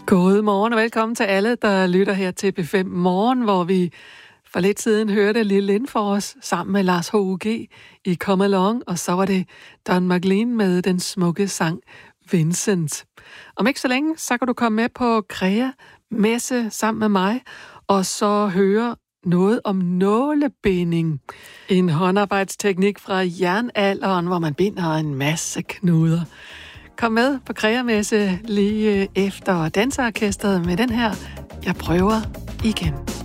God morgen og velkommen til alle, der lytter her til P5 Morgen, hvor vi for lidt siden hørte Lille Lindfors sammen med Lars H.U.G. i Come Along, og så var det Don McLean med den smukke sang Vincent. Om ikke så længe, så kan du komme med på Krea Messe sammen med mig, og så høre noget om nålebinding. En håndarbejdsteknik fra jernalderen, hvor man binder en masse knuder. Kom med på Krea Messe lige efter danseorkestret med den her Jeg prøver igen.